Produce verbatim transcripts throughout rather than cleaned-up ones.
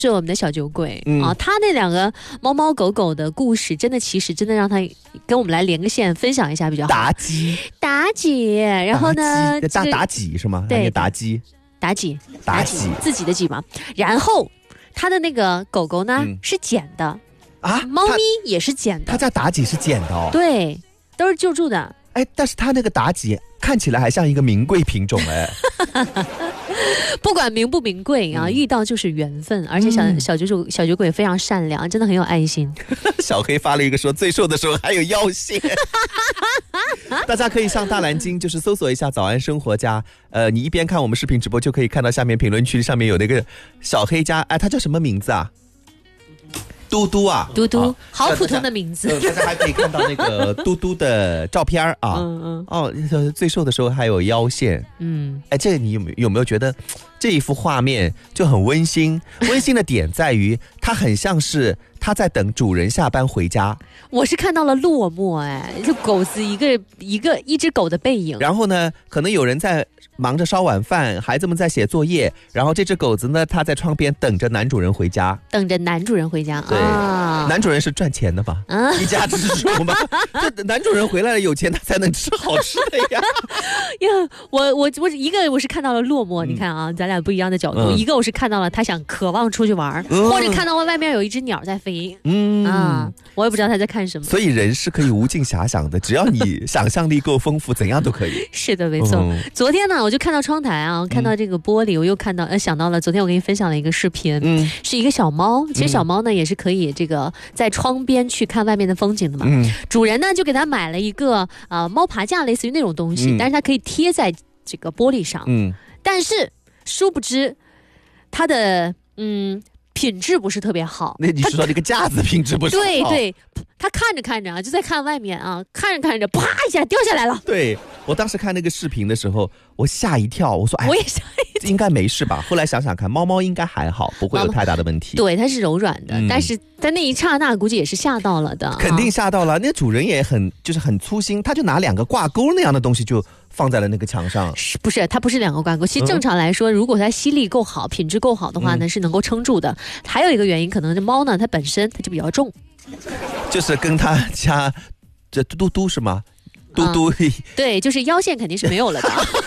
是我们的小酒鬼、 嗯、 啊，他那两个猫猫狗狗的故事，真的其实真的让他跟我们来连个线，分享一下比较好。 妲己， 妲己，然后呢， 大妲己是吗？ 对， 妲己， 妲己， 妲己， 自己的己嘛。然后他的那个狗狗呢、嗯、是捡的啊， 猫咪也是捡的。 他家妲己是捡的哦， 对，都是救助的。 哎，但是他那个妲己看起来还像一个名贵品种哎。 不管名不名贵啊、嗯，遇到就是缘分，而且小、嗯、小酒小酒鬼非常善良，真的很有爱心。 小黑发了一个说，最瘦的时候还有腰线。大家可以上大蓝鲸，就是搜索一下早安生活家，呃，你一边看我们视频直播，就可以看到下面评论区上面有那个小黑家，哎，他叫什么名字啊？嘟嘟啊， 嘟嘟、啊，好普通的名字。 大家还可以看到那个嘟嘟的照片啊。嗯嗯。哦，最瘦的时候还有腰线。嗯。哎，这你有没有没有觉得这一幅画面就很温馨？温馨的点在于，它很像是他在等主人下班回家。 我是看到了落寞，哎，就狗子一个一个一只狗的背影。 然后呢，可能有人在忙着烧晚饭，孩子们在写作业，然后这只狗子呢，它在窗边等着男主人回家， 等着男主人回家。 对， 啊、 男主人是赚钱的嘛，啊、一家之主嘛。这男主人回来了，有钱他才能吃好吃的呀。 呀，我我我一个我是看到了落寞，嗯、你看啊，咱俩不一样的角度、嗯，一个我是看到了他想渴望出去玩，嗯、或者看到外面有一只鸟在飞。嗯啊，我也不知道他在看什么。 所以人是可以无尽遐想的，只要你想象力够丰富，怎样都可以。 是的，没错。嗯、昨天呢，我就看到窗台啊，看到这个玻璃，嗯、我又看到呃想到了昨天我给你分享了一个视频，嗯，是一个小猫。其实小猫呢、嗯、也是可以这个在窗边去看外面的风景的嘛。嗯，主人呢就给他买了一个呃猫爬架，类似于那种东西，嗯、但是它可以贴在这个玻璃上。嗯，但是殊不知它的嗯。品质不是特别好。 那你是说这个架子品质不是好？ 对对，他看着看着啊，就在看外面啊，看着看着，啪一下掉下来了。 对，我当时看那个视频的时候，我吓一跳，我说哎， 我也吓一跳， 应该没事吧？后来想想看，猫猫应该还好，不会有太大的问题。 对，它是柔软的，嗯、但是在那一刹那，估计也是吓到了的。 肯定吓到了，那主人也很就是很粗心，他就拿两个挂钩那样的东西就放在了那个墙上。 是不是？它不是两个挂钩。其实正常来说，嗯、如果它吸力够好，品质够好的话呢，嗯、是能够撑住的。还有一个原因，可能这猫呢，它本身它就比较重， 就是跟它家这嘟嘟嘟是吗？嘟嘟、 嗯，对，就是腰线肯定是没有了的，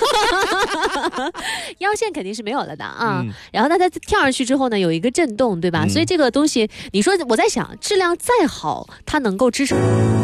腰线肯定是没有了的啊。嗯、然后呢，它跳上去之后呢，有一个震动，对吧？嗯、所以这个东西，你说我在想，质量再好，它能够支撑。